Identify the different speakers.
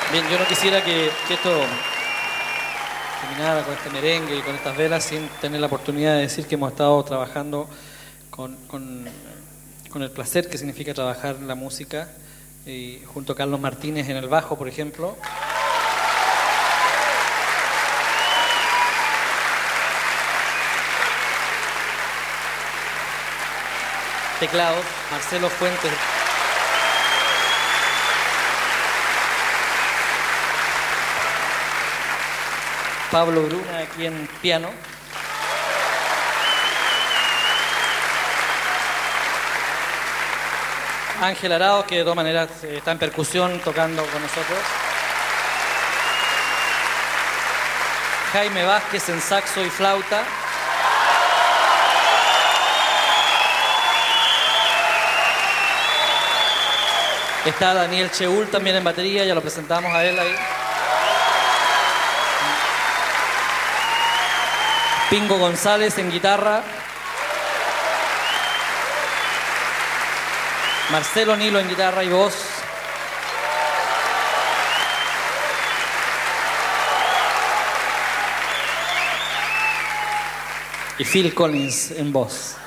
Speaker 1: Bien, yo no quisiera que esto terminara con este merengue y con estas velas sin tener la oportunidad de decir que hemos estado trabajando con el placer que significa trabajar la música, y junto a Carlos Martínez en el bajo, por ejemplo. Teclados, Marcelo Fuentes. Pablo Bruna aquí en piano. Ángel Arao, que de todas maneras está en percusión tocando con nosotros. Jaime Vázquez en saxo y flauta. Está Daniel Cheul también en batería, ya lo presentamos a él ahí. Pingo González en guitarra. Marcelo Nilo en guitarra y voz. Y Phil Collins en voz.